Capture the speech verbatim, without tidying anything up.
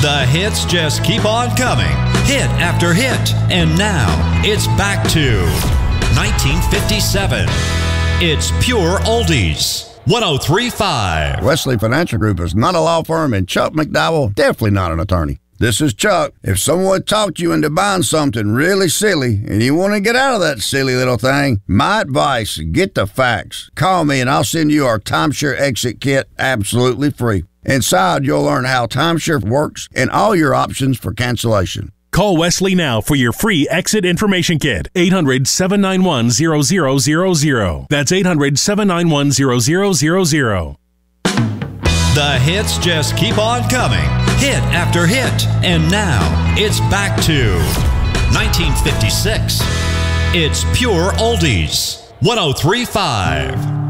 The hits just keep on coming, hit after hit. And now, it's back to nineteen fifty-seven. It's pure oldies. one oh three point five. Wesley Financial Group is not a law firm, and Chuck McDowell, definitely not an attorney. This is Chuck. If someone talked you into buying something really silly and you want to get out of that silly little thing, my advice, get the facts. Call me and I'll send you our timeshare exit kit absolutely free. Inside, you'll learn how timeshare works and all your options for cancellation. Call Wesley now for your free exit information kit. eight hundred, seven nine one, zero zero zero zero. That's eight hundred, seven nine one, zero zero zero zero. The hits just keep on coming, hit after hit. And now, it's back to nineteen fifty-six. It's pure oldies. one oh three point five.